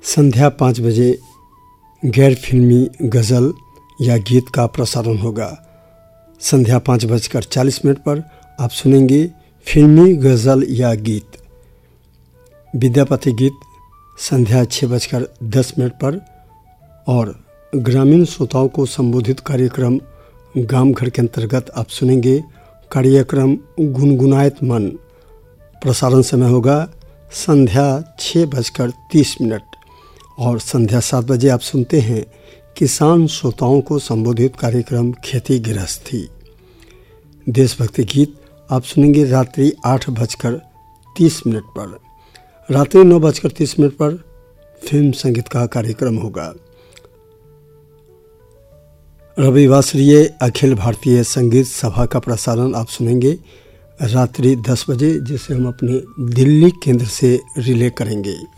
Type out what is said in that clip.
संध्या 5 बजे गैर फिल्मी गज़ल या गीत का प्रसारण होगा। संध्या 5:40 पर आप सुनेंगे फिल्मी गज़ल या गीत। विद्यापति गीत संध्या 6:10 पर और ग्रामीण श्रोताओं को संबोधित कार्यक्रम गांव घर के अंतर्गत आप सुनेंगे कार्यक्रम गुनगुनायत मन। प्रसारण समय होगा संध्या 6:30 और संध्या 7 बजे आप सुनते हैं किसान श्रोताओं को संबोधित कार्यक्रम खेती गृहस्थी। देशभक्ति गीत आप सुनेंगे रात्रि 8:30 पर। रात्रि 9:30 पर फिल्म संगीत का कार्यक्रम होगा। रविवासरीय अखिल भारतीय संगीत सभा का प्रसारण आप सुनेंगे रात्रि 10 बजे, जिसे हम अपने दिल्ली केंद्र से रिले करेंगे।